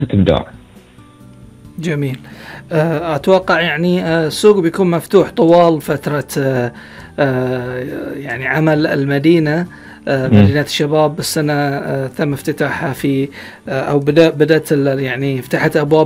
تبدأ. جميل. أتوقع يعني السوق بيكون مفتوح طوال فترة يعني عمل المدينة، مدينة الشباب. السنة تم افتتاحها في أو بدأت يعني فتحت أبواب